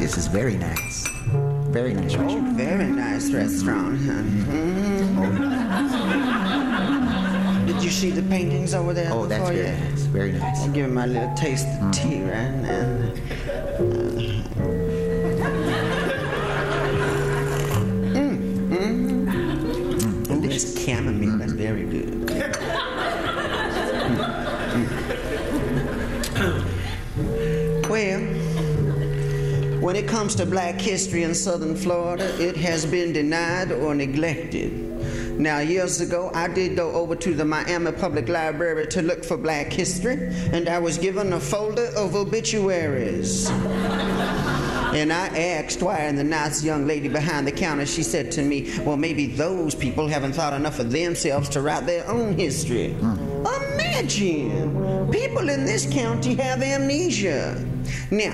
This is very nice. Very nice restaurant. Oh, very nice restaurant, honey. Did you see the paintings over there? Oh, that's very nice. Very nice. I'll give him my little taste of tea right now. Oh, that's chamomile. That's very good. Well, when it comes to black history in southern Florida, it has been denied or neglected. Now, years ago, I did go over to the Miami Public Library to look for black history, and I was given a folder of obituaries. And I asked why, and the nice young lady behind the counter, she said to me, well, maybe those people haven't thought enough of themselves to write their own history. Imagine! People in this county have amnesia. Now,